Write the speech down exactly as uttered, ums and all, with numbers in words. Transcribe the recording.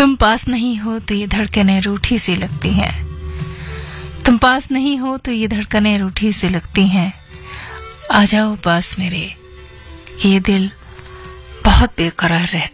तुम पास नहीं हो तो ये धड़कनें रूठी सी लगती हैं। तुम पास नहीं हो तो ये धड़कनें रूठी सी लगती हैं। आ जाओ पास मेरे, ये दिल बहुत बेकरार रहता